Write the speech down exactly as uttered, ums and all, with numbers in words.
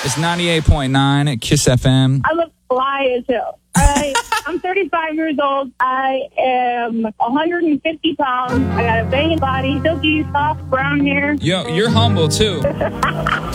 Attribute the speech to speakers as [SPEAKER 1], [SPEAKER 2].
[SPEAKER 1] It's ninety-eight point nine at Kiss F M.
[SPEAKER 2] I look fly as hell. I, I'm thirty-five years old. I am one hundred fifty pounds. I got a banging body, silky, soft, brown hair.
[SPEAKER 1] Yo, you're humble, too.